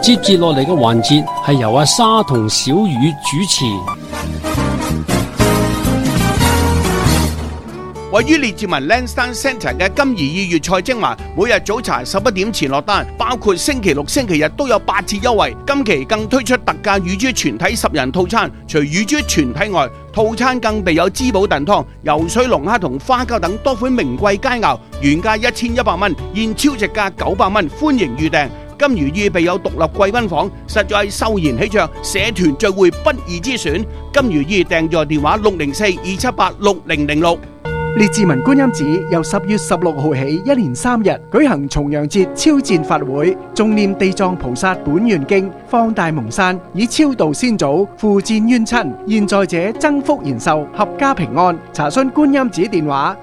接住落嚟嘅環節係由阿沙同小雨主持。 位於列治文 Lansdowne Centre 嘅金怡意粵菜精華，每日早茶11點前落單，包括星期六、星期日都有8折優惠。今期更推出特價乳豬全體10人套餐，除乳豬全體外，套餐更備有滋補燉湯、游水龍蝦同花膠等多款名貴佳肴，原價1100蚊，現超值價900蚊，歡迎預訂。金如意備有獨立貴賓房，實在係秀賢喜鵲，社團聚會不二之選。金如意訂座電話604-278-6006。 列治文觀音寺由10月16號起，一連3日舉行重陽節超薦法會，誦念地藏菩薩本願經，放大蒙山，以超度先祖，付戰冤親，現在者增福延壽，合家平安。查詢觀音寺電話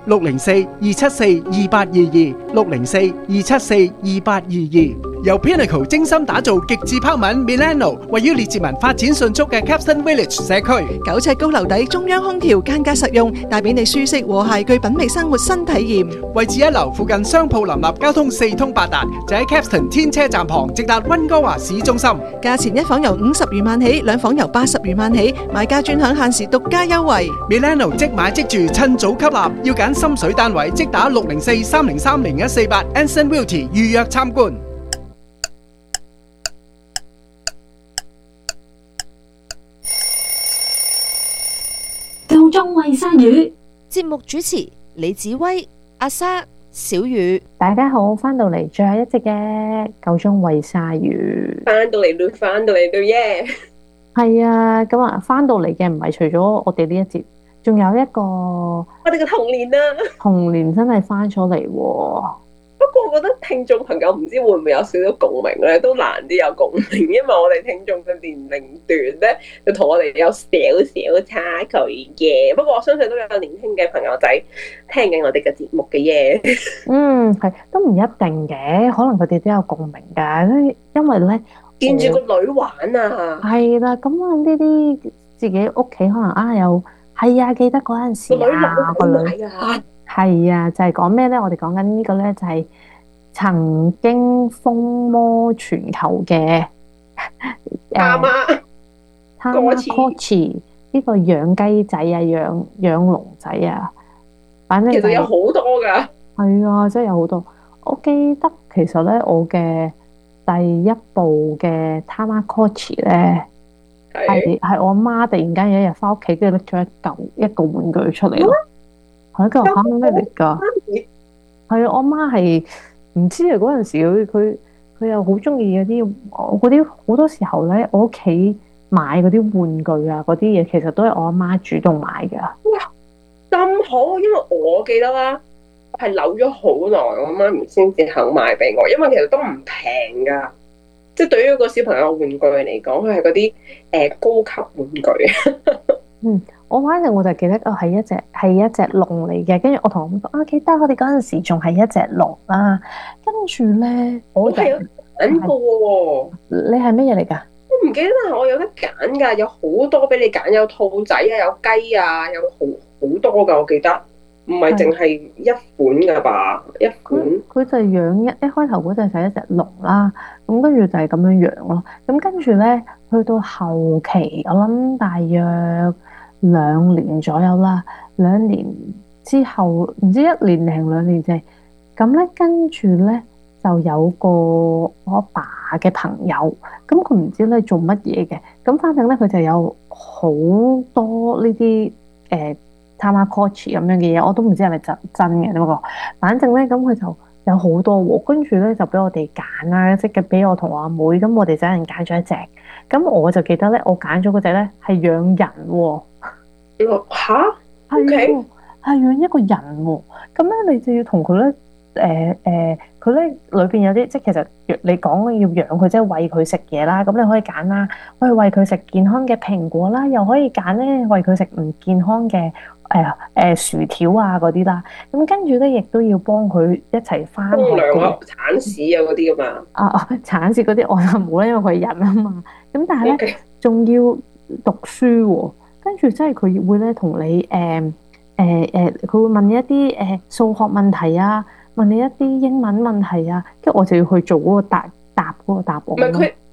604-274-2822，604-274-2822。由 Pinnacle 精心打造極致拋紋 Milano， 位於列治文發展迅速嘅 Capstan Village 社區 ，9尺高樓底，中央空調，間隔實用，帶俾你舒適和諧具品味生活新體驗。 位置一樓，附近商鋪林立，交通四通八達，就喺 Capstan 天車站旁，直達溫哥華市中心。 價錢一房由50餘萬起，兩房由80餘萬起，買家專享限時獨家優惠。 Milano 即買即住，趁早吸納，要揀心水單位，即打604-303-0148 Anson Realty 預約參觀。 夠鐘餵鯊魚， 節目主持李子威、阿莎、小雨。 大家好，翻到嚟最後一節嘅夠鐘餵鯊魚， 翻到嚟耶！ 係啊，咁啊，翻到嚟嘅唔係除咗我哋呢一節，仲有一個我哋嘅童年啊， 童年真係翻咗嚟喎。 不過我覺得聽眾朋友唔知會唔會有少少共鳴咧，都難啲有共鳴，因為我哋聽眾嘅年齡段咧，就同我哋有少少差距嘅。不過我相信都有年輕嘅朋友仔聽緊我哋嘅節目嘅嘢。 係都唔一定嘅，可能佢哋都有共鳴㗎，因為咧見住個女玩啊， 係啦，咁啊呢啲自己屋企可能有係啊，記得嗰陣時個女係啊，就係講咩咧？我哋講緊呢個咧，就係曾經風靡全球嘅Tamagotchi 呢個養雞仔啊，養龍仔啊，反正其實有好多㗎。 係啊，真係有好多。我記得其實咧，我嘅第一部嘅 Tamagotchi 咧，係我阿媽突然間有一日翻屋企，跟住拎咗一個玩具出嚟咯。係一個嚇咩嚟㗎？係啊，我媽係唔知啊。嗰陣時佢又好中意嗰啲好多時候咧，我屋企買嗰啲玩具啊，嗰啲嘢其實都係我阿媽主動買㗎。 哇，咁好！因為我記得啦，係扭咗好耐，我媽咪先至肯買俾我，因為其實都唔平㗎。即係對於一個小朋友玩具嚟講，佢係嗰啲高級玩具。 我反正我就記得係一隻龍嚟嘅，跟住我同我媽講記得我哋嗰陣時仲係一隻龍啦。跟住咧，我係有揀嘅喎。 你係乜嘢嚟㗎？ 我唔記得啦，我有得揀㗎，有好多俾你揀，有兔仔啊，有雞啊，有好多㗎，我記得。唔係淨係一款㗎吧？一款佢就養一開頭嗰陣就係一隻龍啦，咁跟住就係咁樣養咯。咁跟住咧，去到後期，我諗大約2年左右啦，2年之後唔知1年定2年啫。咁咧跟住咧就有個我阿爸嘅朋友，咁佢唔知咧做乜嘢嘅，咁反正咧佢就有好多呢啲Tamagotchi 咁樣嘅嘢，我都唔知係咪真嘅，不過反正咧咁佢就有好多喎，跟住咧就俾我哋揀啦，即係俾我同我阿妹，咁我哋就一人揀咗一隻，咁我就記得咧，我揀咗嗰隻咧係養人喎。 嚇？ 係養一個人喎，咁咧你就要同佢咧佢咧裏邊有啲即係其實你講要養佢，即係餵佢食嘢啦，咁你可以揀啦，可以餵佢食健康嘅蘋果啦，又可以揀咧餵佢食唔健康嘅薯條啊嗰啲啦，咁跟住咧亦都要幫佢一齊翻學嘅鏟屎啊嗰啲噶嘛， 鏟屎嗰啲我就冇啦，因為佢係人啊嘛，咁但係咧仲要讀書喎，跟住即係佢會咧同你佢會問你一啲數學問題啊，問你一啲英文問題啊，跟住我就要去做嗰個答嗰個答案。 唔係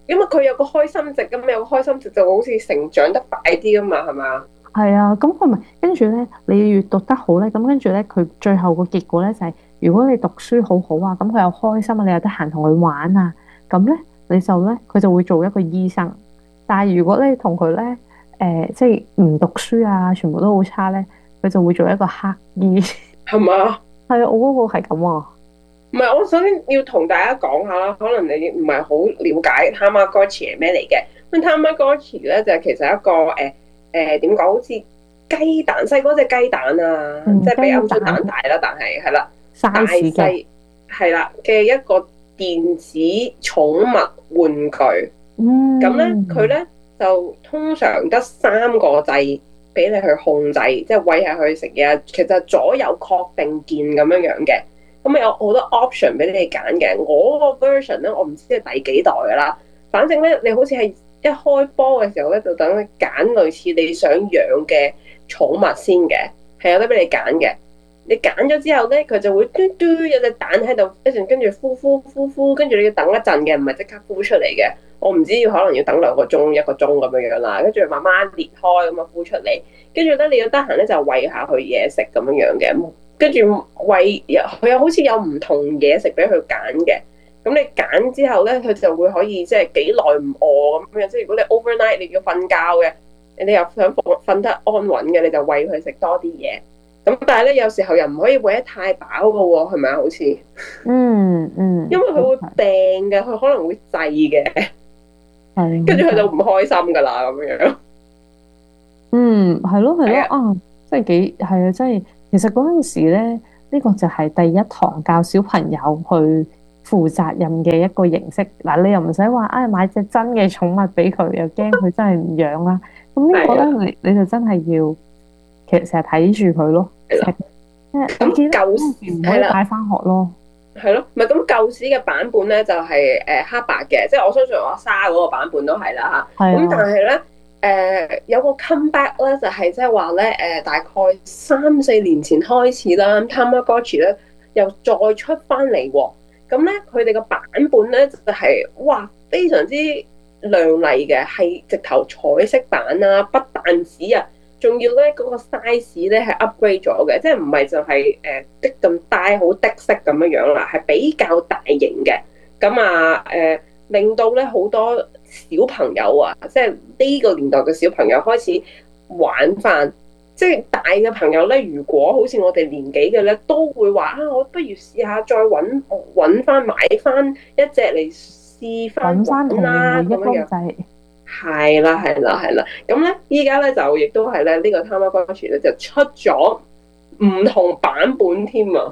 因為佢有個開心值咁，有個開心值就好似成長得快啲噶嘛，係咪啊？ 係啊，咁佢咪跟住咧，你越讀得好咧，咁跟住咧，佢最後個結果咧就係，如果你讀書好好啊，咁佢又開心啊，你又得閒同佢玩啊，咁咧佢就會做一個醫生。但係如果你同佢咧，即係唔讀書啊，全部都好差咧，佢就會做一個黑醫， 係嘛？ 係啊，我嗰個係咁啊。 唔係，我首先要同大家講下啦，可能你唔係好了解 Tamagotchi 係咩嚟嘅。咁 Tamagotchi 咧就係其實一個點講，好似雞蛋細嗰隻雞蛋啊，即係比鵪鶉蛋大啦，但係啦，大細係啦嘅一個電子寵物玩具。咁咧佢咧就通常得3個掣俾你去控制，即係餵下佢食嘢，其實左右確定鍵咁樣樣嘅。咁有好多 option 俾你揀嘅。我個 version 咧，我唔知係第幾代噶啦。反正咧，你好似係一開波嘅時候咧，就等你揀類似你想養嘅寵物先嘅，係有得俾你揀嘅。你揀咗之後咧，佢就會嘟嘟有隻蛋喺度，一陣跟住孵，跟住你要等一陣嘅，唔係即刻孵出嚟嘅。我唔知可能要等2個鐘、1個鐘咁樣樣啦，跟住慢慢裂開咁啊孵出嚟，跟住咧你要得閒咧就餵下佢嘢食咁樣樣嘅。跟住餵佢又好似有唔同嘢食俾佢揀嘅，咁你揀之後咧，佢就會可以即係幾耐唔餓咁樣。即係如果你 overnight 你要瞓覺嘅，你又想瞓得安穩嘅，你就餵佢食多啲嘢。咁但係咧，有時候又唔可以餵得太飽嘅喎，係咪啊？好似因為佢會病嘅，佢可能會滯嘅，跟住佢就唔開心噶啦咁樣。 係咯啊，真係幾係啊，真係。其實嗰陣時咧，呢個就係第一堂教小朋友去負責任嘅一個形式。嗱，你又唔使話買隻真嘅寵物俾佢，又驚佢真係唔養啦。咁呢個咧，你就真係要，其實成日睇住佢咯。咁舊時唔可以帶翻學咯。係咯，唔係咁舊時嘅版本咧，就係黑白嘅，即係我相信我沙嗰個版本都係啦嚇。咁但係咧。有個 comeback 咧，就係即係話咧，大概3-4年前開始啦，Tamagotchi 咧又再出翻嚟喎。咁咧佢哋個版本咧就係哇非常之亮麗嘅，係直頭彩色版啊，不但止啊，仲要咧嗰個 size 咧係 upgrade 咗嘅，即係唔係就係的咁大好的色咁樣樣啦，係比較大型嘅。咁啊令到咧好多小朋友啊，即係呢個年代嘅小朋友開始玩翻，即係大嘅朋友咧，如果好似我哋年紀嘅咧，都會話啊，我不如試下再揾翻買翻一隻嚟試翻啦咁樣樣。係啦，咁咧依家咧就亦都係咧呢個 Tamagotchi 咧就出咗唔同版本添啊。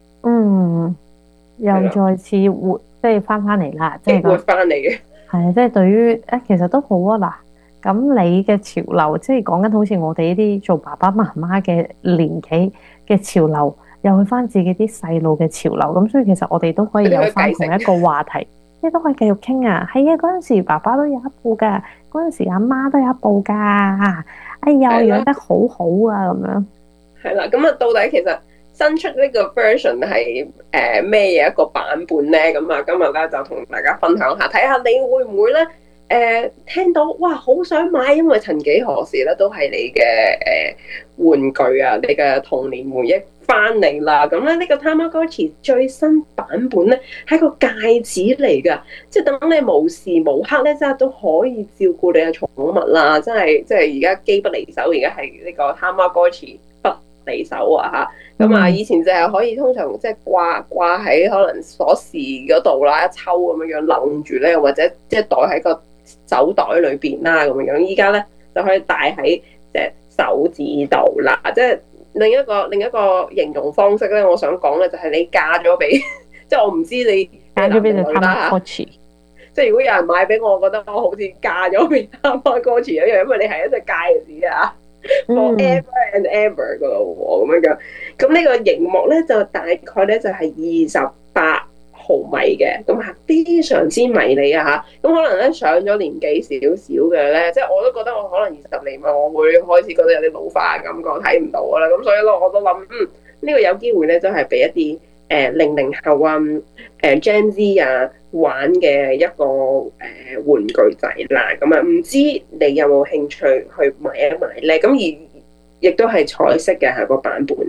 又再次活。即係翻嚟啦，即係活翻嚟嘅。 係啊，即係對於其實都好啊嗱。咁你嘅潮流，即係講緊好似我哋呢啲做爸爸媽媽嘅年紀嘅潮流，又去翻自己啲細路嘅潮流。咁所以其實我哋都可以有翻同一個話題，即係都可以繼續傾啊。係啊，嗰陣時爸爸都有一部㗎，嗰陣時阿媽都有一部㗎。哎呀，養得好好啊，咁樣。 係啦，咁啊，到底其實新出呢個 version 係咩嘢一個版本咧？咁啊，今日咧就同大家分享下，睇下你會唔會咧聽到哇好想買，因為曾幾何時咧都係你嘅玩具啊，你嘅童年回憶翻嚟啦。咁咧呢個 Tamagotchi 最新版本咧係個戒指嚟㗎，即係等你無時無刻咧真係都可以照顧你嘅寵物啦。真係即係而家機不離手，而家係呢個 Tamagotchi 不離手啊嚇！咁啊，以前就係可以通常即係掛喺可能鎖匙嗰度啦，一抽咁樣擸住咧，或者即係袋喺個手袋裏邊啦咁樣。依家咧就可以戴喺隻手指度啦。即係另一個形容方式咧，我想講咧就係你嫁咗俾，即係我唔知你嫁咗俾你 Tamagotchi。 即係如果有人買俾我，我覺得我好似嫁咗俾 Tamagotchi 一樣，因為你係一隻戒指啊。Forever and ever 噶咯喎，咁樣。咁呢個熒幕咧就大概咧就係28毫米嘅，咁係非常之迷你啊嚇。咁可能咧上咗年紀少少嘅咧，即係我都覺得我可能20年我會開始覺得有啲老化嘅感覺，睇唔到啦。咁所以咧我都諗呢個有機會咧，真係俾一啲 00後啊Gen Z 啊玩嘅一個玩具仔啦。咁啊，唔知你有冇興趣去買一買咧？咁而亦都係彩色嘅係個版本。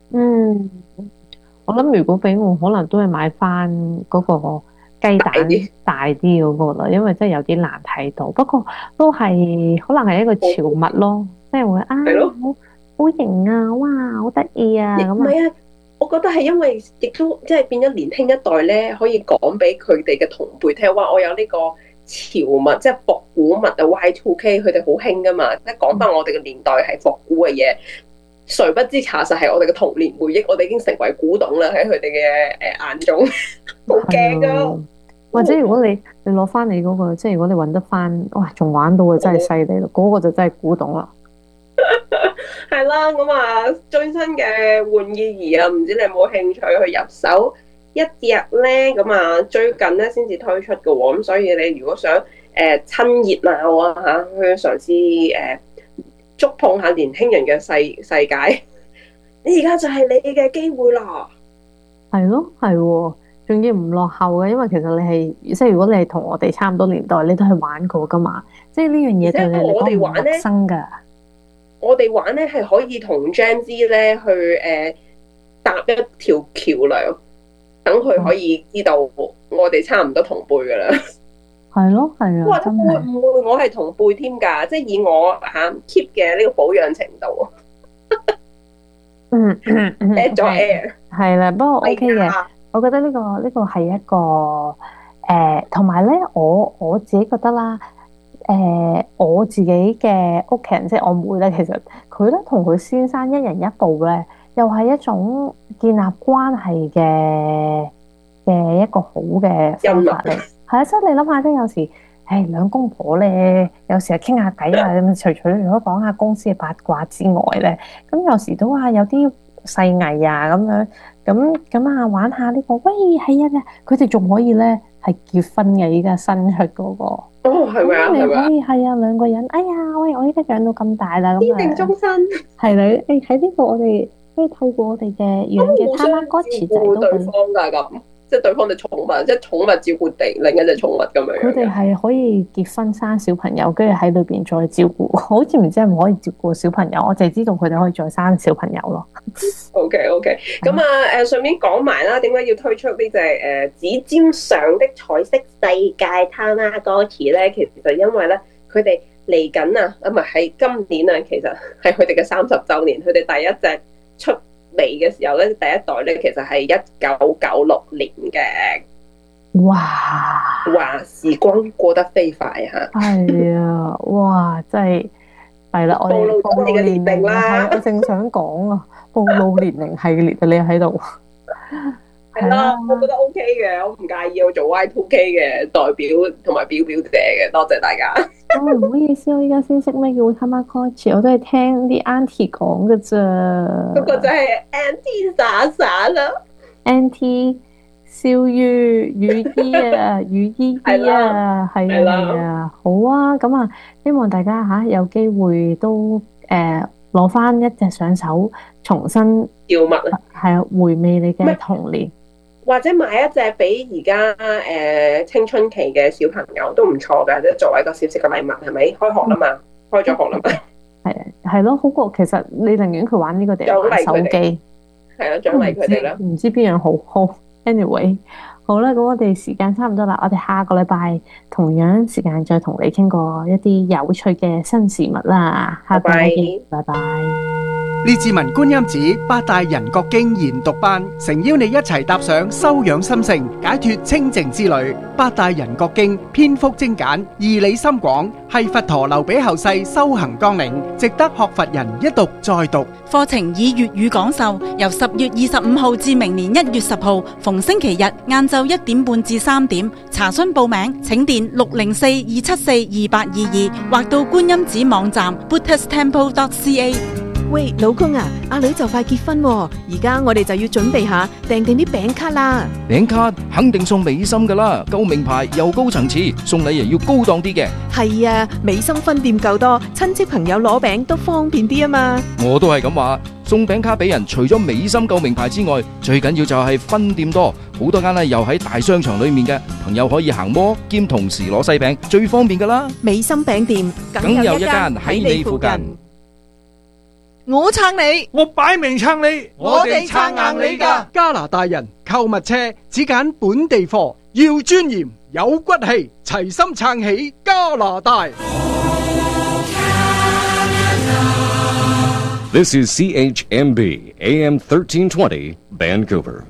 我諗如果俾我，可能都係買翻嗰個雞蛋大啲嗰個啦，因為真係有啲難睇到。不過都係可能係一個潮物咯，即係會好型啊，哇，好得意啊咁啊。 唔係啊，我覺得係因為亦都即係變咗年輕一代咧，可以講俾佢哋嘅同輩聽，哇！我有呢個潮物，即係復古物啊 ，Y2K， 佢哋好興噶嘛。即係講翻我哋嘅年代係復古嘅嘢，誰不知查實係我哋嘅童年回憶，我哋已經成為古董啦，喺佢哋嘅眼中，好驚啊！ 或者如果你攞翻你嗰個，即係如果你揾得翻，哇，仲玩到嘅真係犀利咯，嗰個就真係古董啦。 係啦，咁啊最新嘅玩意兒啊，唔知你有冇興趣去入手一隻咧？咁啊最近咧先至推出嘅喎，咁所以你如果想趁熱鬧啊嚇，去嘗試觸碰下年輕人嘅世界，你而家就係你嘅機會啦。係咯，係喎， 仲要唔落後嘅，因為其實你係即係如果你係同我哋差唔多年代，你都係玩過噶嘛，即係呢樣嘢對你嚟講唔陌生㗎。 我哋玩咧係可以同 Gen Z 咧去搭一條橋梁，等佢可以知道我哋差唔多同輩噶啦。 係咯，係啊。 哇！會唔會我係同輩添㗎？即係以我keep 嘅呢個保養程度。Add 咗 air。係啦，不過 OK 嘅。我覺得呢個係一個同埋咧，我自己覺得啦。我自己嘅屋企人即係我妹咧，其實佢咧同佢先生一人一部咧，又係一種建立關係嘅一個好嘅方法嚟。係啊，即係你諗下，即係有時，兩公婆咧，有時係傾下偈啊，咁除咗如果講下公司嘅八卦之外咧，咁有時都話有啲細藝啊咁啊玩下呢個，喂係啊，佢哋仲可以咧係結婚嘅，依家新出嗰個。 係咪啊？ 你可以係啊，兩個人。哎呀，喂，我依家養到咁大啦，咁堅定終身。係你喺呢個我哋可以透過我哋嘅養嘅他媽哥池仔都對方㗎咁，即係對方嘅寵物，即係寵物照顧另一隻寵物咁樣。佢哋係可以結婚生小朋友，跟住喺裏邊再照顧。好似唔知係唔可以照顧小朋友，我淨係知道佢哋可以再生小朋友咯。 OK，咁順便講埋啦，點解要推出呢隻指尖上的彩色世界他媽哥池咧？其實因為咧，佢哋嚟緊啊，唔係喺今年啊，其實係佢哋嘅30週年，佢哋第一隻出嚟嘅時候咧，第一代咧其實係1996年嘅。哇！時光過得飛快啊！ 係啊！哇！真係係啦，我哋暴露年齡啦，我正想講啊，暴露年齡系列啊，你喺度係啦，我覺得 OK 嘅，我唔介意我做 Y2K 嘅代表同埋表姐嘅，多謝大家。 唔好意思，我依家先識咩叫他媽哥池，我都係聽啲 auntie 講嘅咋。 嗰個就係 auntie 傻傻啦 ，auntie 笑雨衣啊，雨衣啊，係啊，好啊，咁啊，希望大家有機會都攞翻一隻上手，重新照物啊， 係啊，回味你嘅童年。 或者買一隻俾而家青春期嘅小朋友都唔錯嘅，即係作為一個小息嘅禮物，係咪？開學啦嘛，開咗學啦嘛， 係咯，好過其實你寧願佢玩呢個定係玩手機？ 係啊，獎勵佢哋啦。 唔知邊樣好 Anyway， 好啦，咁我哋時間差唔多啦，我哋下個禮拜同樣時間再同你傾過一啲有趣嘅新事物啦。下個禮拜見，拜拜。 列治文觀音寺八大人覺經研讀班，誠邀你一齊踏上修養心性、解脫清淨之旅。八大人覺經篇幅精簡，義理深廣，係佛陀留俾後世修行綱領，值得學佛人一讀再讀。 課程以粵語講授，由10月25號至明年1月10號，逢星期日晏晝1點半至3點。查詢報名請電604-274-2822或到觀音寺網站 buddhisttemple.ca。 喂，老公啊，阿女就快結婚喎，而家我哋就要準備下訂定啲餅卡啦。 餅卡肯定送美心噶啦，夠名牌又高層次，送禮又要高檔啲嘅。 係啊，美心分店夠多，親戚朋友攞餅都方便啲啊嘛。 我都係咁話，送餅卡俾人，除咗美心夠名牌之外，最緊要就係分店多，好多間咧又喺大商場裏面嘅，朋友可以行摩兼同時攞西餅，最方便噶啦。 美心餅店梗有一間喺你附近。 我撐你， 我擺明撐你， 我哋撐硬你㗎。 加拿大人購物車只揀本地貨，要尊嚴有骨氣，齊心撐起加拿大。 This is CHMB AM 1320 Vancouver.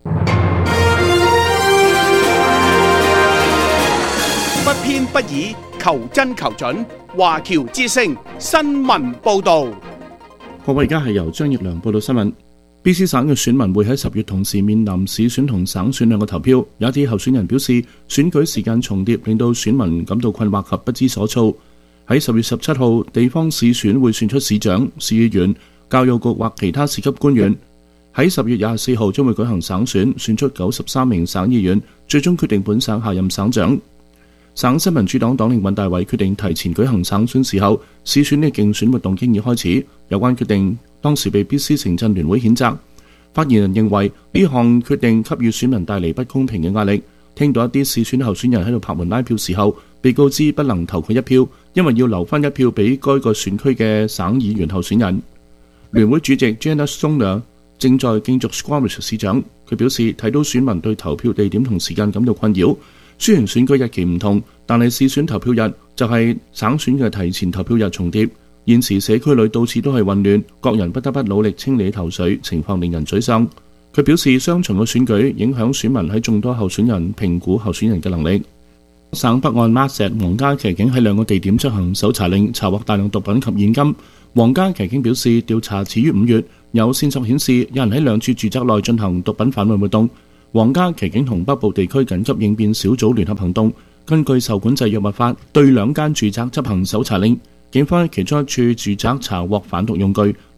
不偏不倚，求真求準。華僑之聲新聞報導。 各位，而家係由張奕良報道新聞。BC 省嘅選民會喺10月同時面臨市選同省選兩個投票，有一啲候選人表示選舉時間重疊，令到選民感到困惑及不知所措。喺10月17號，地方市選會選出市長、市議員、教育局或其他市級官員。喺10月24號將會舉行省選，選出93名省議員，最終決定本省下任省長。省新民主黨黨領尹大偉決定提前舉行省選時候，市選嘅競選活動經已開始。有關決定當時被 BC 城鎮聯會譴責。發言人認為呢項決定給予選民帶嚟不公平嘅壓力。聽到一啲市選候選人喺度拍門拉票時候，被告知不能投佢一票，因為要留返一票俾該個選區嘅省議員候選人。聯會主席 Jana Stoner 正在競逐 Squamish 市長，佢表示睇到選民對投票地點同時間感到困擾。雖然選舉日期唔同，但係市選投票日就係省選嘅提前投票日重疊。現時社區裏到處都係混亂，各人不得不努力清理頭緒，情況令人沮喪。佢表示雙重嘅選舉影響選民喺眾多候選人評估候選人嘅能力。省北岸 Marset 皇家騎警喺兩個地點執行搜查令，查獲大量毒品及現金。皇家騎警表示調查始於5月，有線索顯示有人喺兩處住宅內進行毒品販運活動。皇家騎警同北部地區緊急應變小組聯合行動，根據受管制藥物法對2間住宅執行搜查令。警方喺其中一處住宅查獲販毒用具。